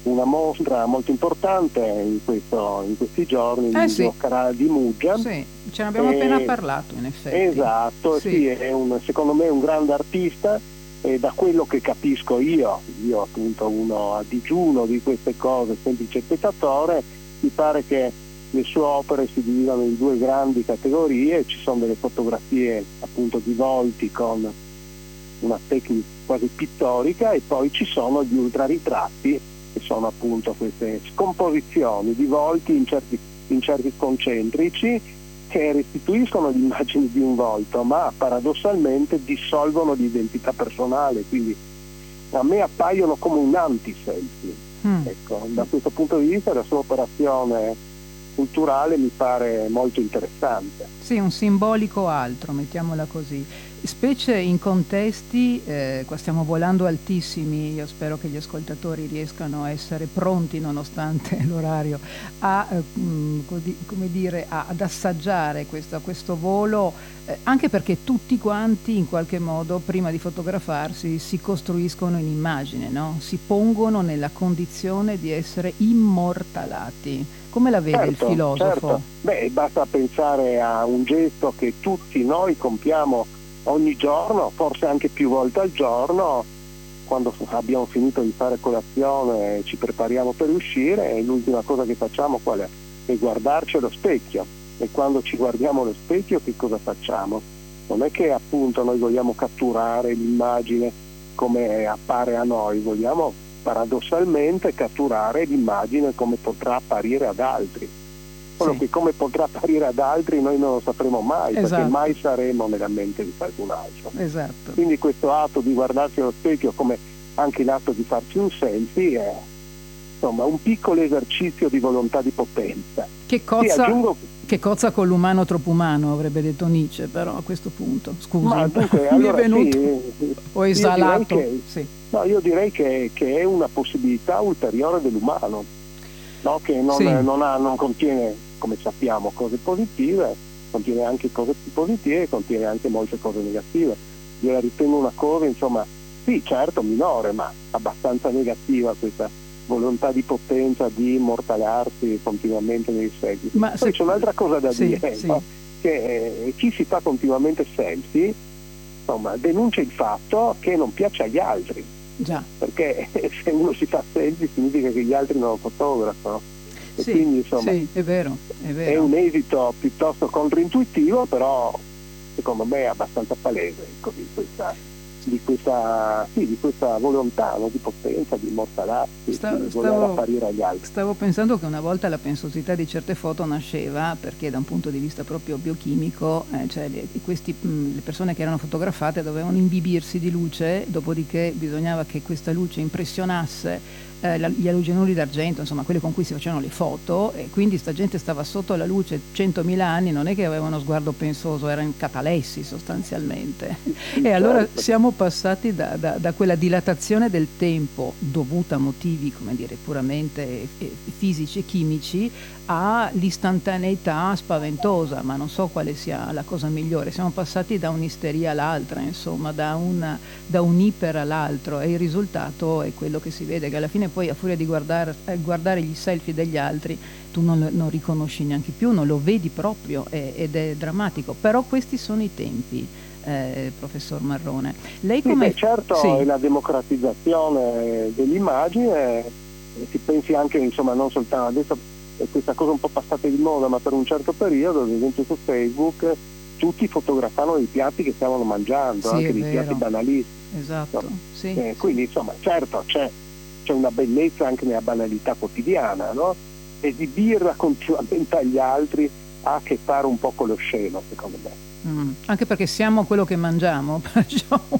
una mostra molto importante in questi giorni, il Sì, Museo di Muggia. sì, ce ne abbiamo appena parlato in effetti. Esatto, sì, secondo me è un grande artista, e da quello che capisco io appunto uno a digiuno di queste cose, semplice spettatore, mi pare che le sue opere si dividano in due grandi categorie. Ci sono delle fotografie appunto di volti con una tecnica quasi pittorica, e poi ci sono gli ultraritratti, che sono appunto queste scomposizioni di volti in cerchi concentrici, che restituiscono l'immagine di un volto, ma paradossalmente dissolvono l'identità personale, quindi a me appaiono come un anti-selfie. Ecco, da questo punto di vista la sua operazione culturale mi pare molto interessante. Sì, un simbolico altro, mettiamola così. Specie in contesti, qua stiamo volando altissimi, io spero che gli ascoltatori riescano a essere pronti nonostante l'orario come dire, ad assaggiare questo volo, anche perché tutti quanti in qualche modo prima di fotografarsi si costruiscono un'immagine, no? Si pongono nella condizione di essere immortalati. Come la vede il filosofo? Certo. Beh, basta pensare a un gesto che tutti noi compiamo ogni giorno, forse anche più volte al giorno, quando abbiamo finito di fare colazione e ci prepariamo per uscire, e l'ultima cosa che facciamo qual è? È guardarci allo specchio. E quando ci guardiamo allo specchio che cosa facciamo? Non è che appunto noi vogliamo catturare l'immagine come appare a noi, vogliamo paradossalmente catturare l'immagine come potrà apparire ad altri. Solo che come potrà apparire ad altri noi non lo sapremo mai, perché mai saremo nella mente di qualcun altro. Esatto. Quindi questo atto di guardarsi allo specchio, come anche l'atto di farci un selfie, è insomma un piccolo esercizio di volontà di potenza. Che cozza con l'umano troppo umano, avrebbe detto Nietzsche, però a questo punto, scusi, ma dunque, mi è venuto o esalato. Io direi che è una possibilità ulteriore dell'umano, no? Che non contiene, come sappiamo, cose positive, contiene anche cose positive, contiene anche molte cose negative. Io la ritengo una cosa, insomma, sì, certo, minore, ma abbastanza negativa, questa volontà di potenza di immortalarsi continuamente nei selfie. Poi c'è un'altra cosa da dire, no? Che chi si fa continuamente selfie, insomma, denuncia il fatto che non piace agli altri. Già. Perché se uno si fa selfie significa che gli altri non lo fotografano. E quindi insomma è vero. È un esito piuttosto controintuitivo, però secondo me è abbastanza palese, ecco, di questa volontà, no? Di potenza, di immortalarsi, di voler apparire agli altri. Stavo pensando che una volta la pensosità di certe foto nasceva perché da un punto di vista proprio biochimico, cioè le persone che erano fotografate dovevano imbibirsi di luce, dopodiché bisognava che questa luce impressionasse gli alugenuri d'argento, insomma quelli con cui si facevano le foto, e quindi sta gente stava sotto la luce 100.000 anni, non è che avevano sguardo pensoso, erano catalessi sostanzialmente. E allora siamo passati da quella dilatazione del tempo dovuta a motivi, come dire, puramente fisici e chimici, all'istantaneità spaventosa, ma non so quale sia la cosa migliore. Siamo passati da un'isteria all'altra, insomma, da un iper all'altro, e il risultato è quello che si vede, che alla fine poi a furia di guardare gli selfie degli altri tu non riconosci neanche più, non lo vedi proprio, ed è drammatico. Però questi sono i tempi, professor Marrone. Lei come... Certo, è la democratizzazione dell'immagine, si pensi anche, insomma, non soltanto adesso è questa cosa un po' passata di moda, ma per un certo periodo, ad esempio su Facebook, tutti fotografavano i piatti che stavano mangiando, anche dei piatti banalissimi. Esatto. No? Quindi insomma, certo, c'è una bellezza anche nella banalità quotidiana, no? Esibirla continuamente agli altri ha a che fare un po' con lo sceno, secondo me. Anche perché siamo quello che mangiamo, perciò un